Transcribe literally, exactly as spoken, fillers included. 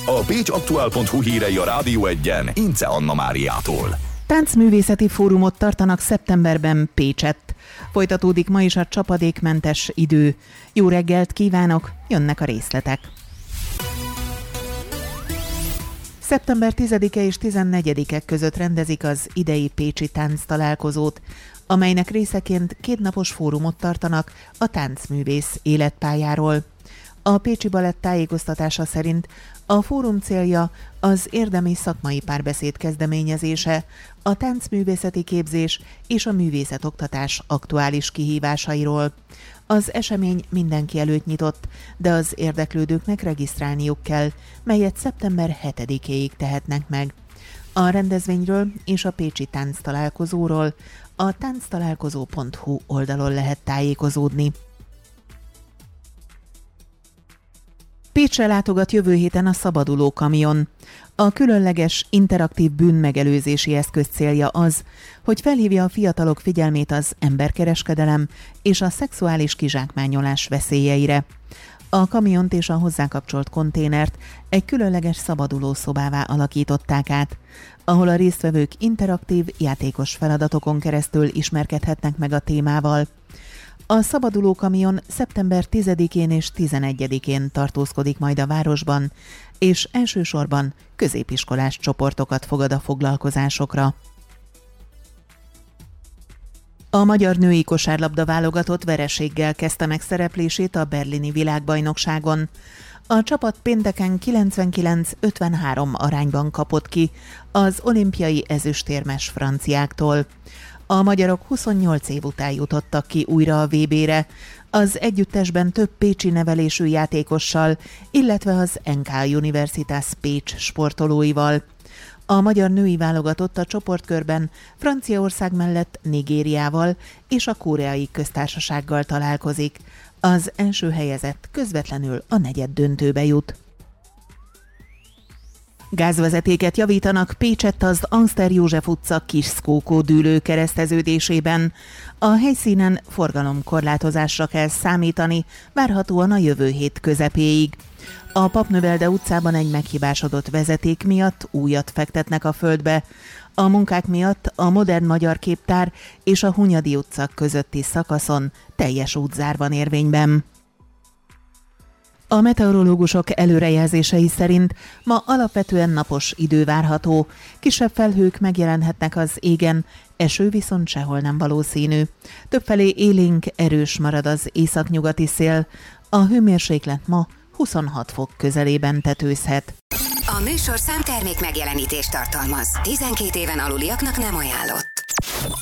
A pécsaktuál pont hu hírei a Rádió Egyen Ince Anna Máriától. Táncművészeti fórumot tartanak szeptemberben Pécsett. Folytatódik ma is a csapadékmentes idő. Jó reggelt kívánok, jönnek a részletek. szeptember tizedike és tizennegyedike között rendezik az idei pécsi tánctalálkozót, amelynek részeként kétnapos fórumot tartanak a táncművész életpályáról. A Pécsi Balett tájékoztatása szerint a fórum célja az érdemi szakmai párbeszéd kezdeményezése, a táncművészeti képzés és a művészetoktatás aktuális kihívásairól. Az esemény mindenki előtt nyitott, de az érdeklődőknek regisztrálniuk kell, melyet szeptember hetedikéig tehetnek meg. A rendezvényről és a pécsi tánctalálkozóról a tánctalálkozó pont hu oldalon lehet tájékozódni. Pécsre látogat jövő héten a szabaduló kamion. A különleges interaktív bűnmegelőzési eszköz célja az, hogy felhívja a fiatalok figyelmét az emberkereskedelem és a szexuális kizsákmányolás veszélyeire. A kamiont és a hozzá kapcsolt konténert egy különleges szabaduló szobává alakították át, ahol a résztvevők interaktív, játékos feladatokon keresztül ismerkedhetnek meg a témával. A szabaduló kamion szeptember tizedikén és tizenegyedikén tartózkodik majd a városban, és elsősorban középiskolás csoportokat fogad a foglalkozásokra. A magyar női kosárlabda válogatott vereséggel kezdte meg szereplését a berlini világbajnokságon. A csapat pénteken kilencvenkilenc ötvenhárom arányban kapott ki az olimpiai ezüstérmes franciáktól. A magyarok huszonnyolc év után jutottak ki újra a vé bére, az együttesben több pécsi nevelésű játékossal, illetve az en ká Universitas Pécs sportolóival. A magyar női válogatott a csoportkörben Franciaország mellett Nigériával és a Koreai Köztársasággal találkozik. Az első helyezett közvetlenül a negyeddöntőbe jut. Gázvezetéket javítanak Pécsett az Angster József utca Kiskókó dűlő kereszteződésében. A helyszínen forgalomkorlátozásra kell számítani, várhatóan a jövő hét közepéig. A Papnövelde utcában egy meghibásodott vezeték miatt újat fektetnek a földbe. A munkák miatt a Modern Magyar Képtár és a Hunyadi utca közötti szakaszon teljes útzár van érvényben. A meteorológusok előrejelzései szerint ma alapvetően napos idő várható, kisebb felhők megjelenhetnek az égen, eső viszont sehol nem valószínű. Többfelé élénk, erős marad az északnyugati szél, a hőmérséklet ma huszonhat fok közelében tetőzhet. A műsorszám termék megjelenítést tartalmaz. tizenkét éven aluliaknak nem ajánlott.